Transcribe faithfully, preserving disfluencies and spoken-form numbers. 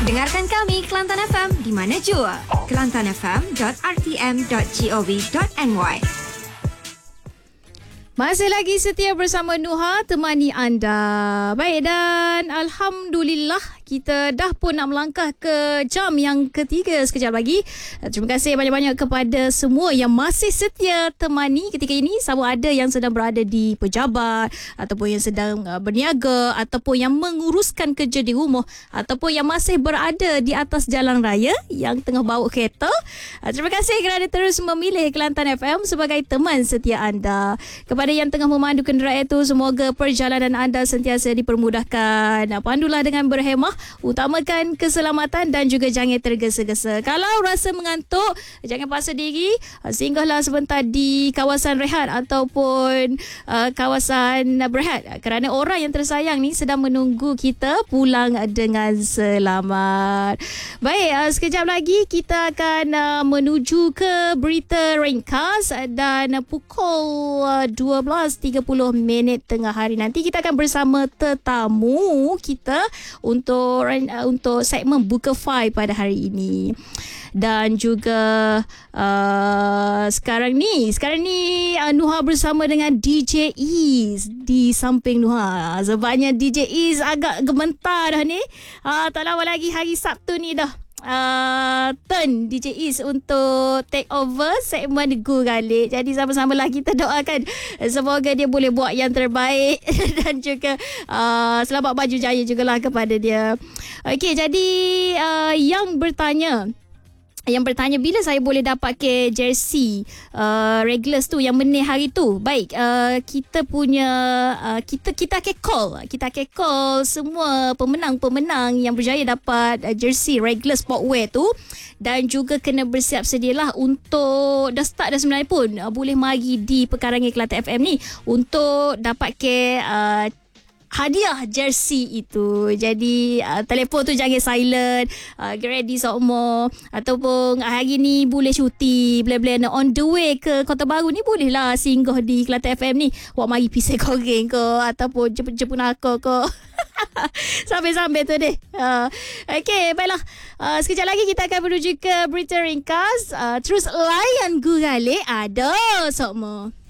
Dengarkan kami Kelantan F M di mana jua. kelantan f m dot r t m dot gov dot n y. Masih lagi setia bersama Nuha, temani anda. Baik, dan Alhamdulillah kita dah pun nak melangkah ke jam yang ketiga sekejap lagi. Terima kasih banyak-banyak kepada semua yang masih setia temani ketika ini. Sama ada yang sedang berada di pejabat, ataupun yang sedang berniaga, ataupun yang menguruskan kerja di rumah, ataupun yang masih berada di atas jalan raya, yang tengah bawa kereta. Terima kasih kerana terus memilih Kelantan F M sebagai teman setia anda. Kepada yang tengah memandu kenderaan itu, semoga perjalanan anda sentiasa dipermudahkan. Pandulah dengan berhemah, utamakan keselamatan dan juga jangan tergesa-gesa. Kalau rasa mengantuk, jangan paksa diri, singgahlah sebentar di kawasan rehat ataupun uh, kawasan berehat, kerana orang yang tersayang ni sedang menunggu kita pulang dengan selamat. Baik, uh, sekejap lagi kita akan uh, menuju ke berita ringkas, dan uh, pukul uh, dua belas tiga puluh minit tengah hari nanti kita akan bersama tetamu kita untuk uh, untuk segmen Buka File pada hari ini. Dan juga uh, sekarang ni sekarang ni uh, Nuha bersama dengan D J Is di samping Nuha. Sebabnya D J Is agak gementar dah ni. Uh, tak lama lagi hari Sabtu ni dah Uh, turn D J Is untuk take over segmen Gu Galik. Jadi sama-samalah kita doakan semoga dia boleh buat yang terbaik dan juga uh, selamat baju jaya jugalah kepada dia. Okey, jadi uh, yang bertanya Yang bertanya bila saya boleh dapat ke jersey uh, Regulars tu yang menang hari tu. Baik, uh, kita punya uh, kita kita akan call kita akan call semua pemenang-pemenang yang berjaya dapat uh, jersey Regular Sportwear tu, dan juga kena bersiap sedialah untuk dah start dah sebenarnya pun uh, boleh mari di pekarangan Kelantan F M ni untuk dapat ke uh, hadiah jersey itu. Jadi uh, telefon tu jangan silent, uh, get ready semua. Ataupun uh, hari ni boleh cuti, bla-bla, on the way ke Kota Baru ni bolehlah singgah di Kelantan F M ni. Wak mari pisau goreng ke, ataupun jemput-jemput nakal ke. Sambil-sambil tu deh. Uh, okay, baiklah. Uh, sekejap lagi kita akan menuju ke berita ringkas. Uh, terus layan Gu Galik ada semua.